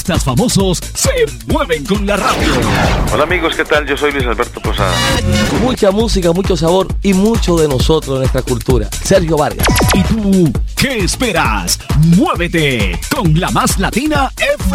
Los famosos se mueven con la radio. Hola amigos, ¿qué tal? Yo soy Luis Alberto Posada. Mucha música, mucho sabor y mucho de nosotros, de nuestra cultura. Sergio Vargas. ¿Y tú qué esperas? Muévete con la más latina FM.